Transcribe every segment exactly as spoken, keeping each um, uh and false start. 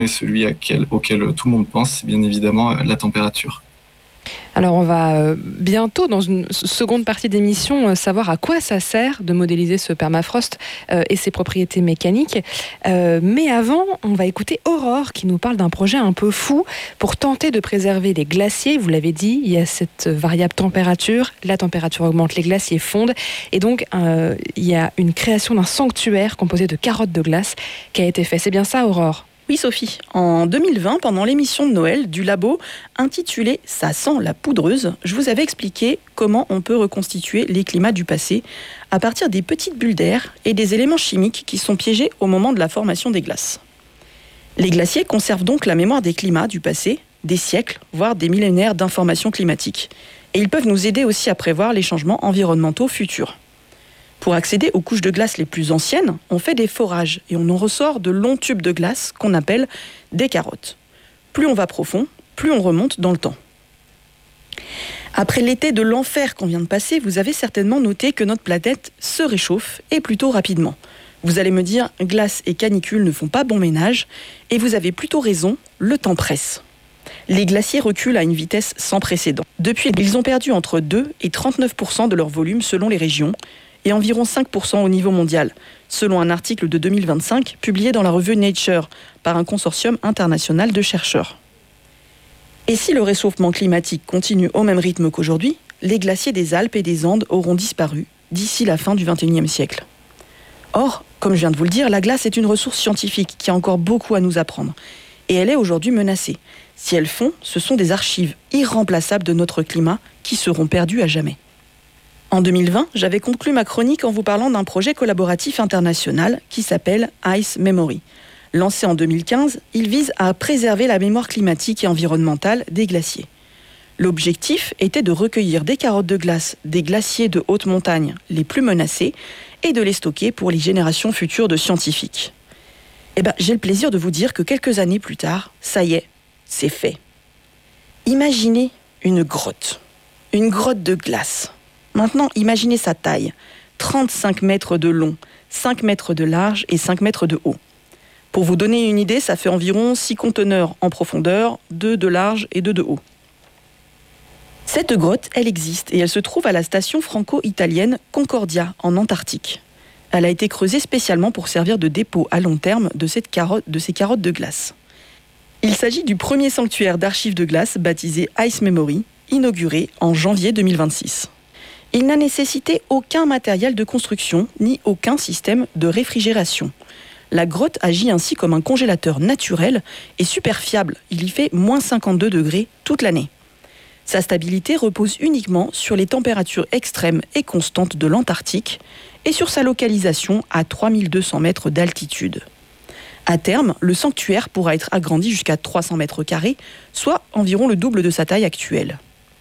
et celui auquel, auquel tout le monde pense, c'est bien évidemment la température. Alors on va bientôt, dans une seconde partie d'émission, savoir à quoi ça sert de modéliser ce permafrost et ses propriétés mécaniques. Mais avant, on va écouter Aurore qui nous parle d'un projet un peu fou pour tenter de préserver les glaciers. Vous l'avez dit, il y a cette variable température, la température augmente, les glaciers fondent. Et donc euh, il y a une création d'un sanctuaire composé de carottes de glace qui a été fait. C'est bien ça, Aurore ? Oui Sophie, en deux mille vingt, pendant l'émission de Noël du labo intitulée « Ça sent la poudreuse », je vous avais expliqué comment on peut reconstituer les climats du passé à partir des petites bulles d'air et des éléments chimiques qui sont piégés au moment de la formation des glaces. Les glaciers conservent donc la mémoire des climats du passé, des siècles, voire des millénaires d'informations climatiques. Et ils peuvent nous aider aussi à prévoir les changements environnementaux futurs. Pour accéder aux couches de glace les plus anciennes, on fait des forages et on en ressort de longs tubes de glace qu'on appelle des carottes. Plus on va profond, plus on remonte dans le temps. Après l'été de l'enfer qu'on vient de passer, vous avez certainement noté que notre planète se réchauffe et plutôt rapidement. Vous allez me dire, glace et canicule ne font pas bon ménage, et vous avez plutôt raison, le temps presse. Les glaciers reculent à une vitesse sans précédent. Depuis, ils ont perdu entre deux et trente-neuf pour cent de leur volume selon les régions, et environ cinq pour cent au niveau mondial, selon un article de deux mille vingt-cinq publié dans la revue Nature par un consortium international de chercheurs. Et si le réchauffement climatique continue au même rythme qu'aujourd'hui, les glaciers des Alpes et des Andes auront disparu d'ici la fin du vingt et unième siècle. Or, comme je viens de vous le dire, la glace est une ressource scientifique qui a encore beaucoup à nous apprendre. Et elle est aujourd'hui menacée. Si elle fond, ce sont des archives irremplaçables de notre climat qui seront perdues à jamais. En deux mille vingt, j'avais conclu ma chronique en vous parlant d'un projet collaboratif international qui s'appelle Ice Memory. Lancé en deux mille quinze, il vise à préserver la mémoire climatique et environnementale des glaciers. L'objectif était de recueillir des carottes de glace des glaciers de haute montagne les plus menacés et de les stocker pour les générations futures de scientifiques. Eh ben, j'ai le plaisir de vous dire que quelques années plus tard, ça y est, c'est fait. Imaginez une grotte, une grotte de glace. Maintenant, imaginez sa taille, trente-cinq mètres de long, cinq mètres de large et cinq mètres de haut. Pour vous donner une idée, ça fait environ six conteneurs en profondeur, deux de large et deux de haut. Cette grotte, elle existe et elle se trouve à la station franco-italienne Concordia, en Antarctique. Elle a été creusée spécialement pour servir de dépôt à long terme de, cette carotte, de ces carottes de glace. Il s'agit du premier sanctuaire d'archives de glace baptisé Ice Memory, inauguré en janvier deux mille vingt-six. Il n'a nécessité aucun matériel de construction ni aucun système de réfrigération. La grotte agit ainsi comme un congélateur naturel et super fiable. Il y fait moins cinquante-deux degrés toute l'année. Sa stabilité repose uniquement sur les températures extrêmes et constantes de l'Antarctique et sur sa localisation à trois mille deux cents mètres d'altitude. À terme, le sanctuaire pourra être agrandi jusqu'à trois cents mètres carrés, soit environ le double de sa taille actuelle.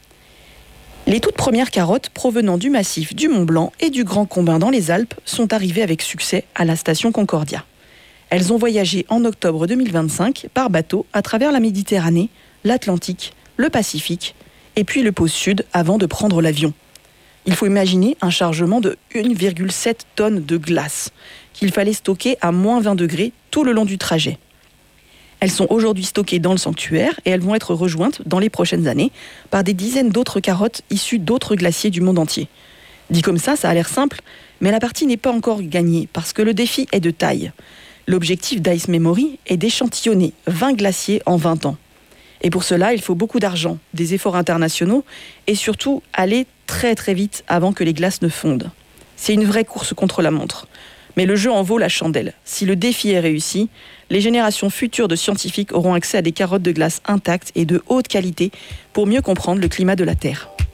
Les toutes premières carottes provenant du massif du Mont Blanc et du Grand Combin dans les Alpes sont arrivées avec succès à la station Concordia. Elles ont voyagé en octobre deux mille vingt-cinq par bateau à travers la Méditerranée, l'Atlantique, le Pacifique et puis le pôle Sud avant de prendre l'avion. Il faut imaginer un chargement de une virgule sept tonnes de glace qu'il fallait stocker à moins vingt degrés tout le long du trajet. Elles sont aujourd'hui stockées dans le sanctuaire et elles vont être rejointes dans les prochaines années par des dizaines d'autres carottes issues d'autres glaciers du monde entier. Dit comme ça, ça a l'air simple, mais la partie n'est pas encore gagnée parce que le défi est de taille. L'objectif d'Ice Memory est d'échantillonner vingt glaciers en vingt ans. Et pour cela, il faut beaucoup d'argent, des efforts internationaux et surtout aller très très vite avant que les glaces ne fondent. C'est une vraie course contre la montre. Mais le jeu en vaut la chandelle. Si le défi est réussi, les générations futures de scientifiques auront accès à des carottes de glace intactes et de haute qualité pour mieux comprendre le climat de la Terre.